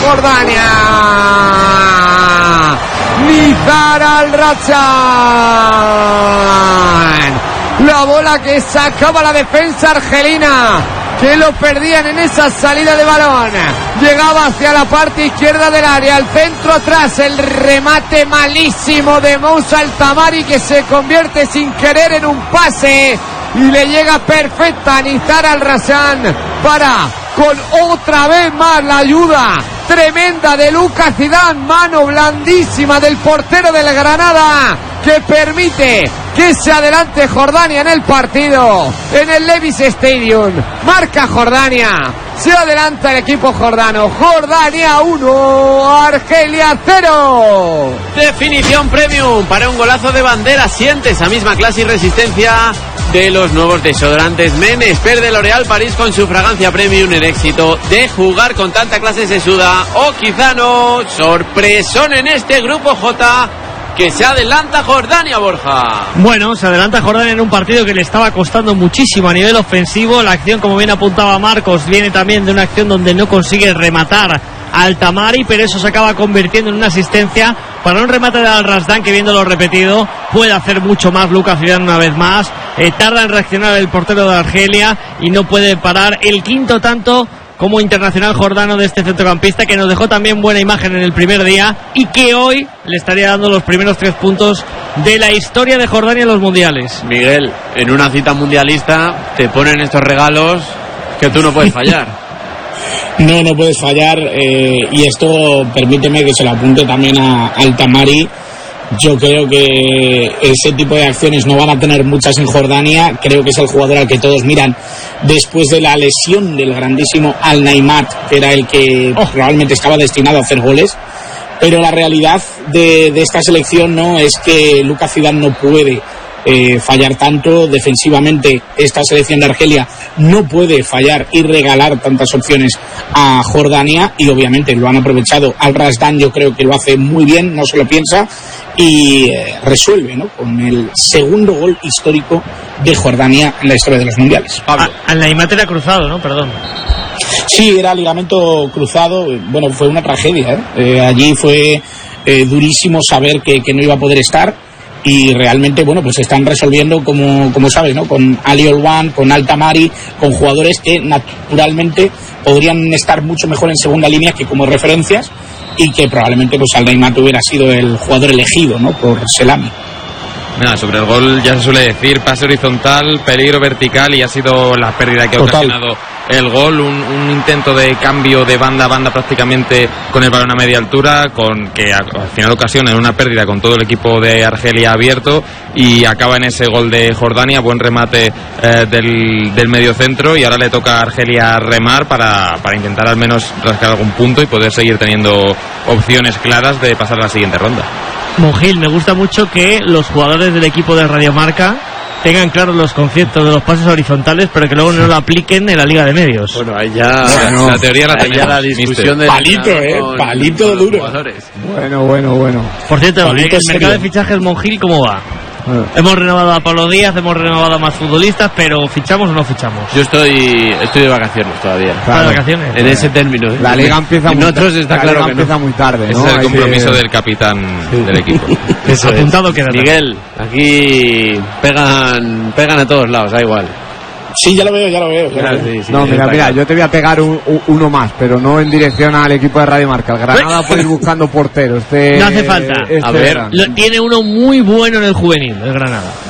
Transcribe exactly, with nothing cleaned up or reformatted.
Jordania. Nizar Al-Rachan. La bola que sacaba la defensa argelina, que lo perdían en esa salida de balón. Llegaba hacia la parte izquierda del área, al centro atrás, el remate malísimo de Moussa Al-Tamari, que se convierte sin querer en un pase y le llega perfecta a Nizar Al-Rachan para, con otra vez más la ayuda tremenda de Lucas Zidane, mano blandísima del portero del Granada, que permite que se adelante Jordania en el partido, en el Levi's Stadium. Marca Jordania, se adelanta el equipo jordano. Jordania uno, Argelia cero. Definición premium para un golazo de bandera. Siente esa misma clase y resistencia de los nuevos desodorantes Men Expert de L'Oréal París, con su fragancia premium. El éxito de jugar con tanta clase se suda, o quizá no. Sorpresón en este grupo J, que se adelanta Jordania, Borja. Bueno, se adelanta Jordania en un partido que le estaba costando muchísimo a nivel ofensivo. La acción, como bien apuntaba Marcos, viene también de una acción donde no consigue rematar a Al-Tamari, pero eso se acaba convirtiendo en una asistencia para un remate de Al-Razdan, que viéndolo repetido puede hacer mucho más. Lucas Zidane una vez más, eh, tarda en reaccionar el portero de Argelia y no puede parar el quinto tanto como internacional jordano de este centrocampista, que nos dejó también buena imagen en el primer día y que hoy le estaría dando los primeros tres puntos de la historia de Jordania en los mundiales. Miguel, en una cita mundialista te ponen estos regalos que tú no puedes fallar. No, no puedes fallar, eh, y esto permíteme que se lo apunte también a Al-Tamari. Yo creo que ese tipo de acciones no van a tener muchas en Jordania. Creo que es el jugador al que todos miran después de la lesión del grandísimo Al-Naimat, que era el que oh. probablemente estaba destinado a hacer goles. Pero la realidad de, de esta selección no es que Lucas Zidane no puede eh, fallar tanto defensivamente. Esta selección de Argelia no puede fallar y regalar tantas opciones a Jordania, y obviamente lo han aprovechado. Al-Razdan yo creo que lo hace muy bien, no se lo piensa, y eh, resuelve, ¿no?, con el segundo gol histórico de Jordania en la historia de los mundiales. Al-Naimat era cruzado, ¿no? Perdón. Sí, era ligamento cruzado. Bueno, fue una tragedia, ¿eh? Eh, allí fue eh, durísimo saber que, que no iba a poder estar, y realmente, bueno, pues están resolviendo, como, como sabes, ¿no?, con Ali Olwan, con Al-Tamari, con jugadores que naturalmente podrían estar mucho mejor en segunda línea que como referencias, y que probablemente pues Al-Naimat hubiera sido el jugador elegido, ¿no?, por Selami. Nada, sobre el gol ya se suele decir pase horizontal, peligro vertical, y ha sido la pérdida que ha Total. ocasionado el gol. Un, un intento de cambio de banda a banda prácticamente con el balón a media altura, con que al final ocasiona una pérdida con todo el equipo de Argelia abierto, y acaba en ese gol de Jordania. Buen remate eh, del, del mediocentro, y ahora le toca a Argelia remar para, para intentar al menos rascar algún punto y poder seguir teniendo opciones claras de pasar a la siguiente ronda. Monjil, me gusta mucho que los jugadores del equipo de Radiomarca tengan claros los conceptos de los pases horizontales, pero que luego no lo apliquen en la Liga de Medios. Bueno, ahí ya bueno, la teoría la tenemos, ya la discusión de palito, eh, con, palito con duro. Jugadores. Bueno, bueno, bueno. Por cierto, Palito el serio. mercado de fichajes, Monjil, ¿cómo va? Bueno. Hemos renovado a Pablo Díaz, hemos renovado a más futbolistas, pero ¿fichamos o no fichamos? Yo estoy estoy de vacaciones todavía. Claro. ¿De vacaciones? En ese término. ¿eh? La liga empieza muy tarde. Está la claro liga que empieza no. muy tarde, ¿no? Ese es el Hay compromiso que... del capitán del equipo. Eso apuntado queda. Miguel, aquí pegan pegan a todos lados, da igual. Sí, ya lo veo, ya lo veo. Claro, sí, sí, no, mira, mira, claro. yo te voy a pegar un, un, uno más, pero no en dirección al equipo de Radio Marca. El Granada puede ir buscando porteros. Este, No hace falta. Este A ver, verano. Lo, tiene uno muy bueno en el juvenil, el Granada.